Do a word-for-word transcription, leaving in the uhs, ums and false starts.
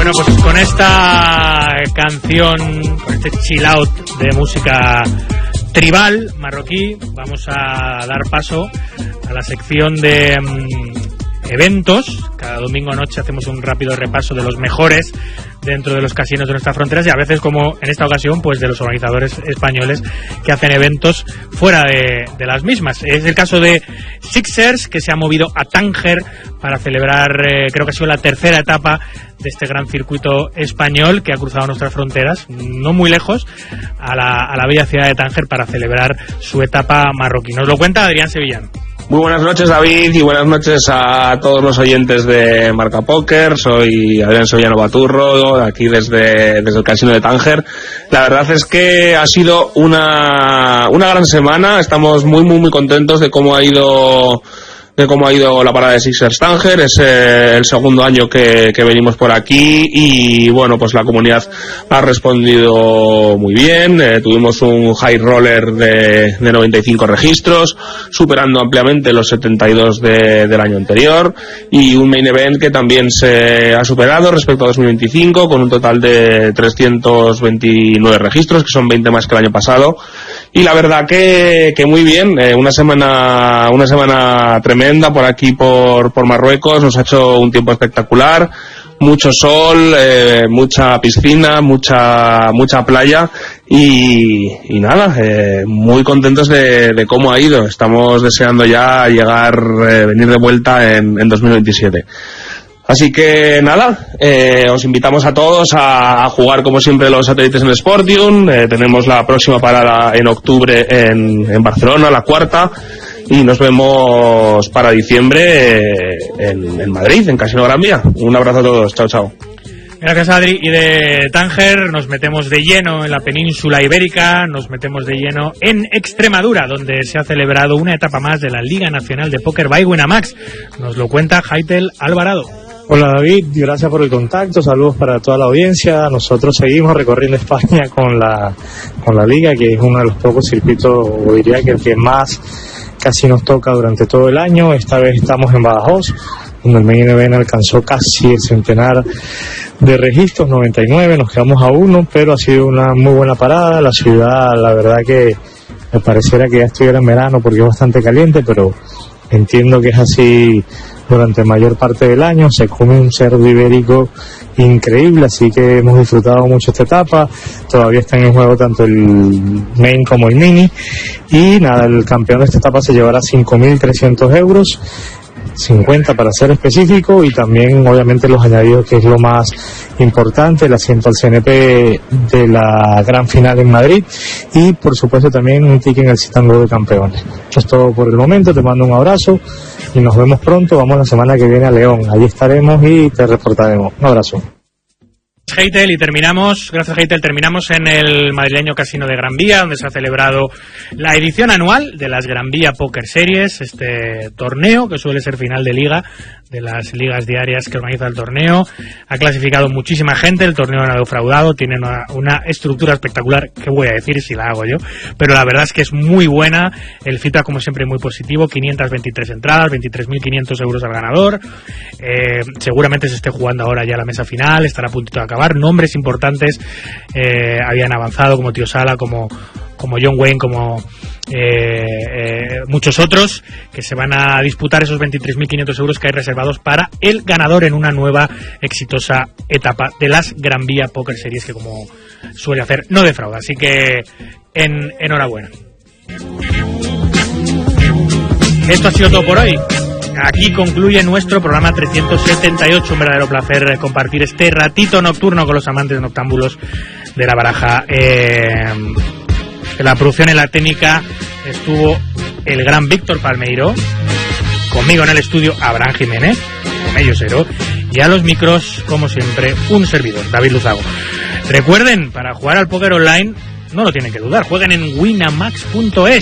Bueno, pues con esta canción, con este chill out de música tribal marroquí, vamos a dar paso a la sección de um, eventos. Cada domingo noche hacemos un rápido repaso de los mejores dentro de los casinos de nuestras fronteras y a veces, como en esta ocasión, pues de los organizadores españoles que hacen eventos fuera de, de las mismas. Es el caso de Sixers, que se ha movido a Tánger para celebrar, eh, creo que ha sido la tercera etapa de este gran circuito español que ha cruzado nuestras fronteras, no muy lejos, a la, a la bella ciudad de Tánger para celebrar su etapa marroquí. Nos lo cuenta Adrián Sevillano. Muy buenas noches, David, y buenas noches a todos los oyentes de Marca Póker. Soy Adrián Sevillano Baturro, aquí desde, desde el casino de Tánger. La verdad es que ha sido una, una gran semana. Estamos muy, muy, muy contentos de cómo ha ido... de cómo ha ido la parada de Sixers Tánger. Es eh, el segundo año que, que venimos por aquí y bueno, pues la comunidad ha respondido muy bien. Eh, tuvimos un high roller de, de noventa y cinco registros, superando ampliamente los setenta y dos de, del año anterior, y un main event que también se ha superado respecto a dos mil veinticinco con un total de trescientos veintinueve registros, que son veinte más que el año pasado. Y la verdad que, que muy bien, eh, una semana una semana tremenda por aquí por, por Marruecos. Nos ha hecho un tiempo espectacular, mucho sol, eh, mucha piscina, mucha mucha playa y, y nada, eh, muy contentos de, de cómo ha ido. Estamos deseando ya llegar, eh, venir de vuelta en, en dos mil veintisiete. Así que nada, eh, os invitamos a todos a, a jugar como siempre los satélites en Sportium. Eh, tenemos la próxima parada en octubre en, en Barcelona, la cuarta, y nos vemos para diciembre eh, en, en Madrid, en Casino Gran Vía. Un abrazo a todos, chao, chao. Gracias, Adri. Y de Tánger nos metemos de lleno en la península ibérica, nos metemos de lleno en Extremadura, donde se ha celebrado una etapa más de la Liga Nacional de Póker by Winamax. Nos lo cuenta Haitel Alvarado. Hola David, gracias por el contacto, saludos para toda la audiencia. Nosotros seguimos recorriendo España con la con la Liga, que es uno de los pocos circuitos, o diría que el que más casi nos toca durante todo el año. Esta vez estamos en Badajoz, donde el main event alcanzó casi el centenar de registros, noventa y nueve, nos quedamos a uno, pero ha sido una muy buena parada. La ciudad, la verdad que me pareciera que ya estuviera en verano porque es bastante caliente, pero entiendo que es así durante mayor parte del año. Se come un cerdo ibérico increíble, así que hemos disfrutado mucho esta etapa. Todavía están en juego tanto el main como el mini, y nada, el campeón de esta etapa se llevará cinco mil trescientos euros, cincuenta para ser específico, y también obviamente los añadidos, que es lo más importante, el asiento al C N P de la gran final en Madrid, y por supuesto también un ticket en el Citango de Campeones. Esto es todo por el momento, te mando un abrazo y nos vemos pronto. Vamos la semana que viene a León, allí estaremos y te reportaremos. Un abrazo. Heitel, y terminamos, gracias Heitel, terminamos en el madrileño Casino de Gran Vía, donde se ha celebrado la edición anual de las Gran Vía Poker Series, este torneo que suele ser final de liga de las ligas diarias que organiza el torneo. Ha clasificado muchísima gente, el torneo no ha defraudado, tiene una, una estructura espectacular, que voy a decir si la hago yo, pero la verdad es que es muy buena. El feedback, como siempre, muy positivo, quinientas veintitrés entradas, veintitrés mil quinientos euros al ganador. Eh, seguramente se esté jugando ahora ya la mesa final, estará a puntito de acabar. Nombres importantes eh, habían avanzado, como Tío Sala, como como John Wayne, como eh, eh, muchos otros, que se van a disputar esos veintitrés mil quinientos euros que hay reservados para el ganador en una nueva exitosa etapa de las Gran Vía Poker Series, que, como suele hacer, no defrauda. Así que en, enhorabuena. Esto ha sido todo por hoy. Aquí concluye nuestro programa trescientos setenta y ocho. Un verdadero placer compartir este ratito nocturno con los amantes noctámbulos de la baraja. Eh, en la producción, en la técnica, estuvo el gran Víctor Palmeiro. Conmigo en el estudio, Abraham Jiménez, con ellos Cero. Y a los micros, como siempre, un servidor, David Luzago. Recuerden, para jugar al póker online, no lo tienen que dudar, jueguen en winamax punto es.